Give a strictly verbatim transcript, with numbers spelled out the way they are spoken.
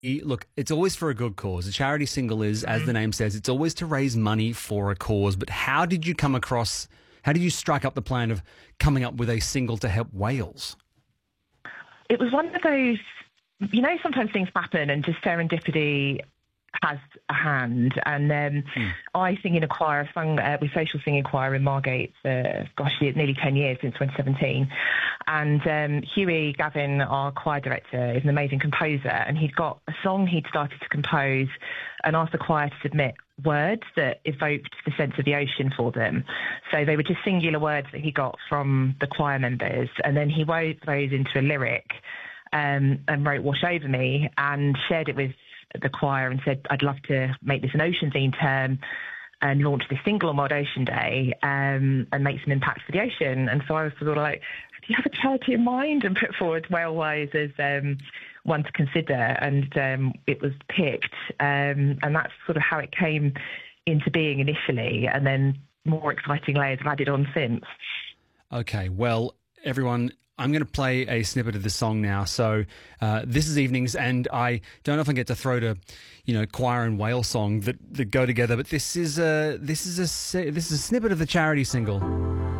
E- Look, it's always for a good cause. A charity single is, as the name says, it's always to raise money for a cause. But how did you come across, how did you strike up the plan of coming up with a single to help Wales? It was one of those, you know, sometimes things happen and just serendipity has a hand. And um, mm. I sing in a choir, I've sung uh, with Social Singing Choir in Margate for, gosh, nearly ten years, since twenty seventeen. And um, Huey Gavin, our choir director, is an amazing composer, and he'd got a song he'd started to compose and asked the choir to submit words that evoked the sense of the ocean for them. So they were just singular words that he got from the choir members, and then he wove those into a lyric um, and wrote Wash Over Me and shared it with the choir and said, I'd love to make this an ocean theme term and launch this single on World Ocean Day um, and make some impact for the ocean. And so I was sort of like, do you have a charity in mind? And put forward Whalewise as um, one to consider. And um, it was picked. Um, and that's sort of how it came into being initially. And then more exciting layers have added on since. Okay, well, everyone, I'm going to play a snippet of the song now. So uh, this is Evenings, and I don't often get to throw to, you know, choir and whale song that, that go together. But this is a this is a this is a snippet of the charity single.